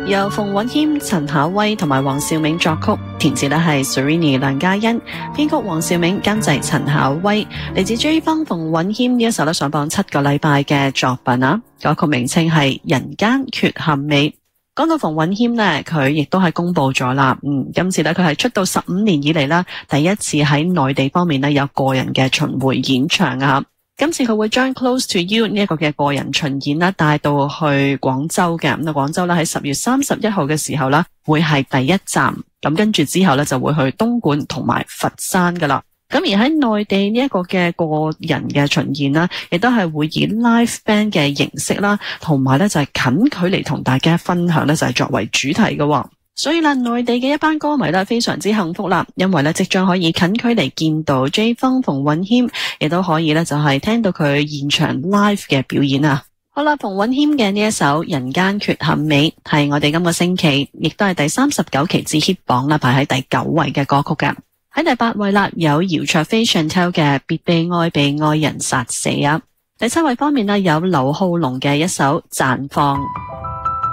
由馮允謙、陳巧威同埋黃兆銘作曲，填詞咧係 Serrini 梁嘉欣，編曲黃兆銘，監製陳巧威，嚟自 J 方馮允謙呢一首咧上榜7個禮拜嘅作品啊，歌曲名稱係《人間缺陷美》。講到馮允謙呢，佢亦都係公布咗啦，今次咧佢係出道15年以嚟啦，第一次喺內地方面呢有個人嘅巡迴演唱啊。今次佢會將 Close to You 呢一個嘅個人巡演啦帶到去廣州嘅，咁廣州咧喺10月31號嘅時候啦會係第一站，咁跟住之後咧就會去東莞同埋佛山噶啦。咁而喺內地呢一個嘅個人嘅巡演啦，亦都係會以 live band 嘅形式啦，同埋咧就係近距離同大家分享咧就係作為主題嘅。所以啦，內地嘅一班歌迷咧非常之幸福啦，因為咧即將可以近距離見到 J 方馮允謙，亦都可以咧就係聽到佢現場 live 嘅表演啊。好啦，馮允謙嘅呢一首《人間缺陷美》係我哋今個星期亦都係第39期至 hit 榜啦，排喺第9位嘅歌曲嘅。喺第8位啦，有姚焯菲 Chantel 嘅《別被愛人殺死》啊。第7位方面啦，有劉浩龍嘅一首《綻放》。